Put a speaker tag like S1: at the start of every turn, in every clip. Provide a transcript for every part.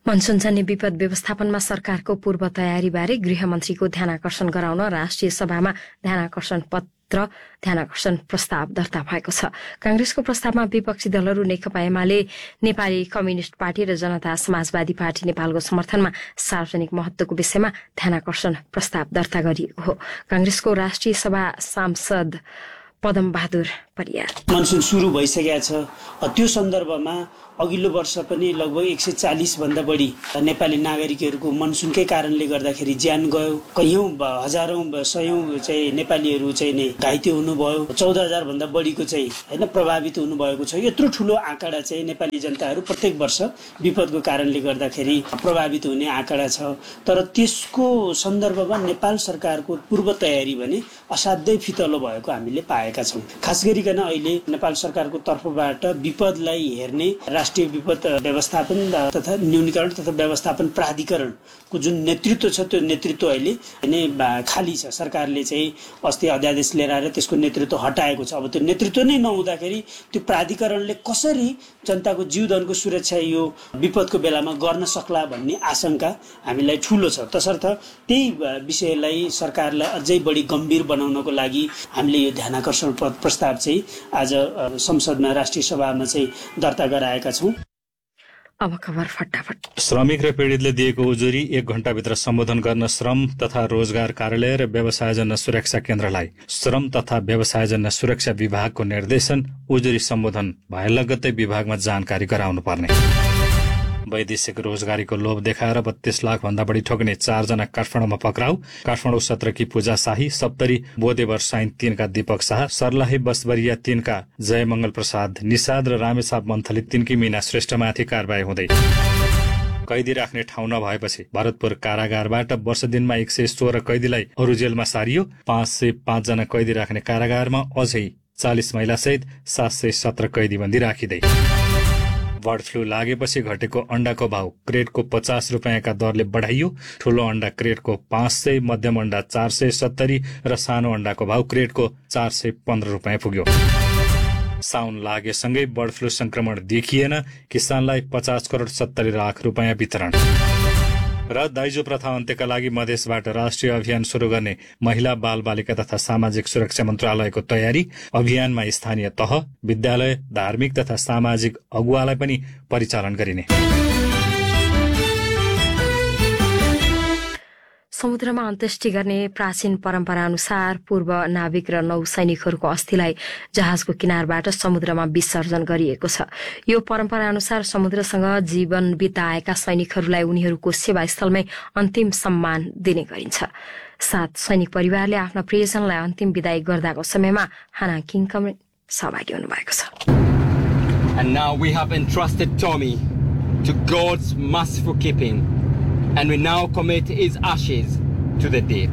S1: मनसूनजन्य विपद व्यवस्थापनमा सरकारको पूर्व तयारीबारे गृहमन्त्रीको ध्यानाकर्षण गराउन राष्ट्रिय सभामा ध्यानाकर्षण प्रस्ताव दर्ता भएको छ। कांग्रेसको प्रस्तावमा विपक्षी दलहरू नेकपा एमाले, नेपाली कम्युनिष्ट पार्टी र जनता समाजवादी पार्टी नेपालको समर्थनमा सार्वजनिक महत्वको विषयमा ध्यानाकर्षण प्रस्ताव दर्ता गरिएको हो। कांग्रेसको राष्ट्रिय सभा सांसद पदम बहादुर परियार,
S2: मनसून सुरु भइसकेको छ। त्यो सन्दर्भमा अघिल्लो वर्ष पनि लगभग 140 भन्दा बढी नेपाली नागरिकहरूको मनसूनकै कारणले गर्दाखेरि ज्यान गयो। कैयौं हजारौं सयौं चाहिँ नेपालीहरू चाहिँ नै घाइते हुनुभयो। 14,000 भन्दा बढीको चाहिँ हैन प्रभावित हुनुभएको छ। यत्रो ठूलो आँकडा चाहिँ नेपाली जनताहरू प्रत्येक वर्ष विपदको कारणले गर्दाखेरि प्रभावित हुने आँकडा छ। तर त्यसको सन्दर्भमा नेपाल सरकारको पूर्व तयारी भने असाध्यै फितलो भएको हामीले पाएका छौं। खास गरिकन अहिले नेपाल सरकारको तर्फबाट विपदलाई हेर्ने राष्ट्रिय विपद व्यवस्थापन तथा न्यूनीकरण तथा व्यवस्थापन प्राधिकरणको जुन नेतृत्व छ त्यो नेतृत्व अहिले नै खाली छ। सरकारले चाहिँ अस्ति अध्यादेश लिएर आएर त्यसको नेतृत्व हटाएको छ। अब त्यो नेतृत्व नै नहुँदाखेरि त्यो प्राधिकरणले कसरी जनताको जीवधनको सुरक्षा यो विपदको बेलामा गर्न सक्ला भन्ने आशंका हामीलाई ठूलो छ। तसर्थ त्यही विषयलाई सरकारलाई अझै बढी गम्भीर बनाउनको लागि हामीले यो ध्यानाकर्षण प्रस्ताव चाहिँ आज संसदमा राष्ट्रिय सभामा चाहिँ दर्ता गराएका छौं।
S1: अब खबर फटाफट।
S3: श्रमिक र पीडितले दिएको उजुरी 1 घण्टाभित्र सम्बोधन गर्न श्रम तथा रोजगार कार्यालय र व्यवसायजन्य सुरक्षा केन्द्रलाई श्रम तथा व्यवसायजन्य सुरक्षा विभागको निर्देशन उजुरी सम्बोधन भए लगत्तै विभागमा जानकारी गराउनु पर्ने। वैदेशिक रोजगारीको लोभ देखाएर 32 लाख भन्दा बढी ठोक्ने 4 जना काठमाडौँमा पक्राउ। काठमाडौँ 17 की पूजा शाही, सप्तरी बोदेवर साइन 3 का दीपक शाह, सर्लाही बसवरिया 3 का जयमंगल प्रसाद निषाद र रामेछाप मन्थली 3 की मीना श्रेष्ठमाथि कारबाही हुँदै। कैदी राख्ने ठाउँ नभएपछि भरतपुर कारागारबाट वर्ष दिनमा 116 कैदीलाई अरू जेलमा सारियो। 505 जना कैदी राख्ने कारागारमा अझै 40 महिला सहित 717 कैदीबन्दी राखिँदै। बर्ड फ्लू लागेपछि घटेको अण्डाको भाव क्रेटको 50 रुपियाँका दरले बढाइयो। ठूलो अण्डा क्रेटको 500, मध्यम अण्डा 470 र सानो अण्डाको भाव क्रेटको 415 रुपियाँ पुग्यो। साउन लागेसँगै बर्ड फ्लू संक्रमण देखिएन। किसानलाई 50 करोड 70 लाख रुपियाँ वितरण। र दाइजो प्रथा अन्त्यका लागि मधेसबाट राष्ट्रिय अभियान शुरू गर्ने महिला बाल बालिका तथा सामाजिक सुरक्षा मन्त्रालयको तयारी। अभियानमा स्थानीय तह, विद्यालय, धार्मिक तथा सामाजिक अगुवालाई पनि परिचालन गरिने।
S1: समुद्रमा अन्त्येष्टि गर्ने प्राचीन परम्परा अनुसार पूर्व नाविक र नौ सैनिकहरूको अस्थिलाई जहाजको किनारबाट समुद्रमा विसर्जन गरिएको छ। यो परम्परा अनुसार समुद्रसँग जीवन बिताएका सैनिकहरूलाई उनीहरूको सेवास्थलमै अन्तिम सम्मान दिने गरिन्छ। 7 सैनिक परिवारले आफ्ना प्रियजनलाई अन्तिम विदाई गर्दाको समयमा हाना किङकम सहभागी हुनुभएको छ।
S4: And now we have entrusted Tommy to God's merciful keeping. And we now commit his ashes to the deep.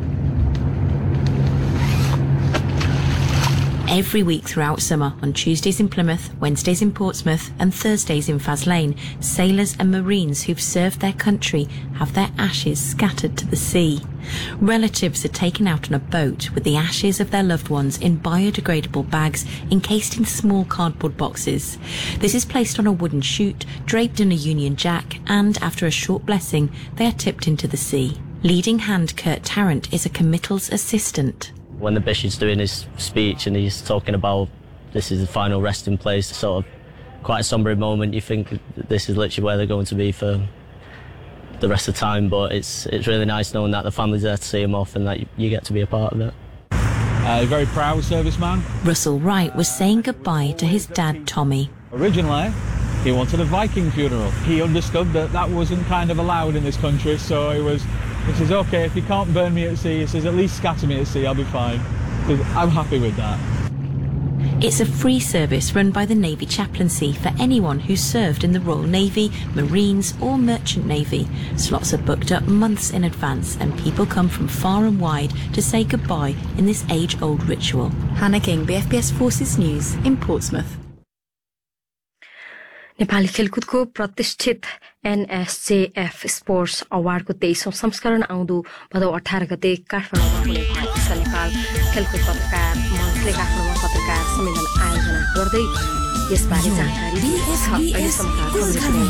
S5: Every week throughout summer, on Tuesdays in Plymouth, Wednesdays in Portsmouth and Thursdays in Faslane, sailors and marines who've served their country have their ashes scattered to the sea. Relatives are taken out on a boat with the ashes of their loved ones in biodegradable bags encased in small cardboard boxes. This is placed on a wooden chute, draped in a Union Jack, and after a short blessing, they are tipped into the sea. Leading hand Kurt Tarrant is a committal's assistant.
S6: When the bishop's doing his speech and he's talking about this is the final resting place, sort of quite a sombre moment. You think this is literally where they're going to be for the rest of the time, but it's really nice knowing that the family's there to see him off and that you get to be a part of it.
S7: A very proud serviceman.
S5: Russell Wright was saying goodbye to his dad, Tommy.
S7: Originally, he wanted a Viking funeral. He understood that that wasn't kind of allowed in this country, so he says, okay, if you can't burn me at sea, he says, at least scatter me at sea, I'll be fine. Because I'm happy with that.
S5: It's a free service run by the Navy Chaplaincy for anyone who's served in the Royal Navy, Marines or Merchant Navy. Slots are booked up months in advance and people come from far and wide to say goodbye in this age-old ritual.
S8: Hannah King, BFBS Forces News in Portsmouth.
S1: Nepali खेलकुदको प्रतिष्ठित एनएसजेएफ sports अवार्डको 23औं संस्करण आउँदो भदौ 18 गते काठमाडौँमा हुने भएको छ। नेपाल खेलकुद पत्रकार मञ्चले काठमाडौँमा पत्रकार सम्मेलन आयोजना गर्दै यसबारे जानकारी दिएको छ।